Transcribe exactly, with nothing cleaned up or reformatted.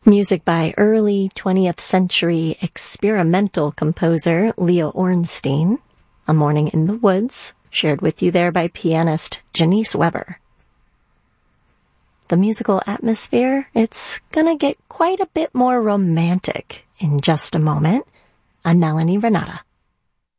Music by early twentieth century experimental composer Leo Ornstein. A Morning in the Woods, shared with you there by pianist Janice Weber. The musical atmosphere, it's gonna get quite a bit more romantic in just a moment. I'm Melanie Renata.